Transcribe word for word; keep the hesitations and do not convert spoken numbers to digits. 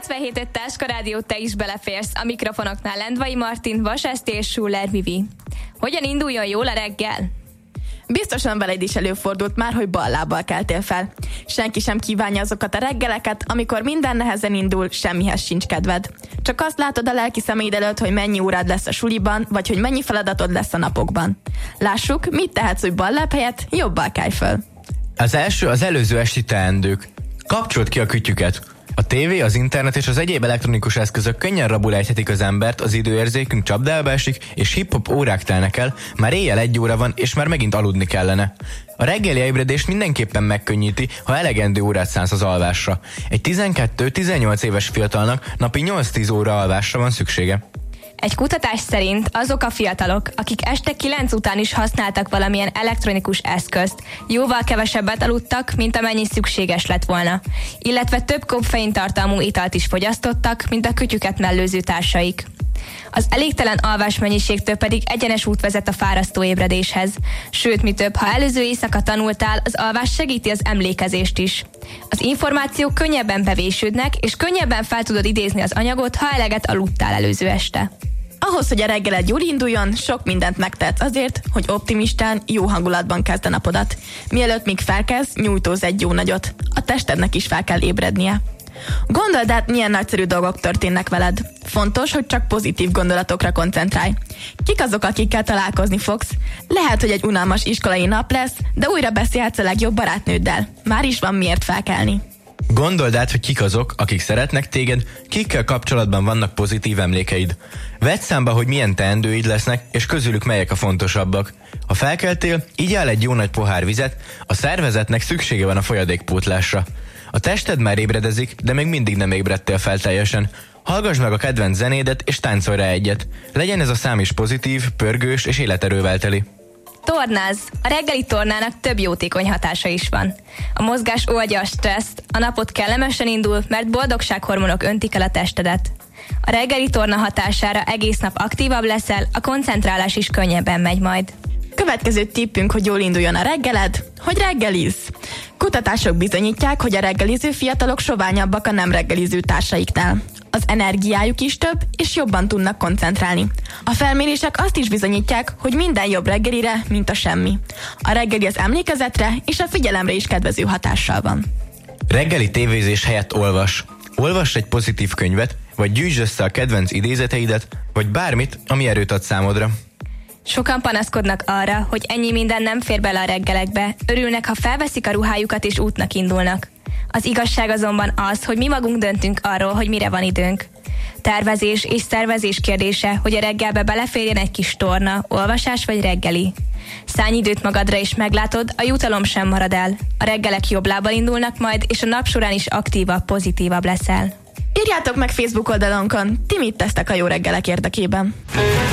kilencvenhét öt Táska Rádió, te is beleférsz. A mikrofonoknál Lendvai Martin, Vas Eszti és Schuller Vivi. Hogyan induljon jól a reggel? Biztosan veled is előfordult már, hogy bal lábbal keltél fel. Senki sem kívánja azokat a reggeleket, amikor minden nehezen indul, semmihez sincs kedved. Csak azt látod a lelki szeméd előtt, hogy mennyi órád lesz a suliban, vagy hogy mennyi feladatod lesz a napokban. Lássuk, mit tehetsz, hogy bal láb helyett jobbal kelj föl. Az első az előző esti teendők. Kapcsold ki a kütyüket. A tévé, az internet és az egyéb elektronikus eszközök könnyen rabul ejthetik az embert, az időérzékünk csapdába esik, és hip-hop órák telnek el, már éjjel egy óra van, és már megint aludni kellene. A reggeli ébredést mindenképpen megkönnyíti, ha elegendő órát szánsz az alvásra. Egy tizenkettő-tizennyolc éves fiatalnak napi nyolc-tíz óra alvásra van szüksége. Egy kutatás szerint azok a fiatalok, akik este kilenc után is használtak valamilyen elektronikus eszközt, jóval kevesebbet aludtak, mint amennyi szükséges lett volna, illetve több koffein tartalmú italt is fogyasztottak, mint a kütyüket mellőző társaik. Az elégtelen alvásmennyiségtől pedig egyenes út vezet a fárasztó ébredéshez. Sőt, mi több, ha előző éjszaka tanultál, az alvás segíti az emlékezést is. Az információk könnyebben bevésődnek, és könnyebben fel tudod idézni az anyagot, ha eleget aludtál előző este. Ahhoz, hogy a reggeled jól induljon, sok mindent megtehetsz azért, hogy optimistán, jó hangulatban kezd a napodat. Mielőtt még felkezd, nyújtózz egy jó nagyot. A testednek is fel kell ébrednie. Gondold át, milyen nagyszerű dolgok történnek veled. Fontos, hogy csak pozitív gondolatokra koncentrálj. Kik azok, akikkel találkozni fogsz? Lehet, hogy egy unalmas iskolai nap lesz, de újra beszélhetsz a legjobb barátnőddel. Már is van miért felkelni. Gondold át, hogy kik azok, akik szeretnek téged, kikkel kapcsolatban vannak pozitív emlékeid. Vedd számba, hogy milyen teendőid lesznek, és közülük melyek a fontosabbak. Ha felkeltél, igyál egy jó nagy pohár vizet, a szervezetnek szüksége van a folyadékpótlásra. A tested már ébredezik, de még mindig nem ébredtél fel teljesen. Hallgass meg a kedvenc zenédet, és táncolj rá egyet. Legyen ez a szám is pozitív, pörgős és életerővel teli. Tornáz! A reggeli tornának több jótékony hatása is van. A mozgás oldja a stresszt, a napot kellemesen indul, mert boldogsághormonok öntik el a testedet. A reggeli torna hatására egész nap aktívabb leszel, a koncentrálás is könnyebben megy majd. Következő tippünk, hogy jól induljon a reggeled, hogy reggelizz. Kutatások bizonyítják, hogy a reggeliző fiatalok soványabbak a nem reggeliző társaiknál. Az energiájuk is több, és jobban tudnak koncentrálni. A felmérések azt is bizonyítják, hogy minden jobb reggelire, mint a semmi. A reggeli az emlékezetre és a figyelemre is kedvező hatással van. Reggeli tévézés helyett olvas. Olvass egy pozitív könyvet, vagy gyűjtsd össze a kedvenc idézeteidet, vagy bármit, ami erőt ad számodra. Sokan panaszkodnak arra, hogy ennyi minden nem fér bele a reggelekbe, örülnek, ha felveszik a ruhájukat és útnak indulnak. Az igazság azonban az, hogy mi magunk döntünk arról, hogy mire van időnk. Tervezés és szervezés kérdése, hogy a reggelbe beleférjen egy kis torna, olvasás vagy reggeli. Szállj időt magadra és meglátod, a jutalom sem marad el. A reggelek jobb lábbal indulnak majd, és a nap során is aktívabb, pozitívabb leszel. Írjátok meg Facebook oldalunkon, ti mit tesztek a jó reggelek érdekében.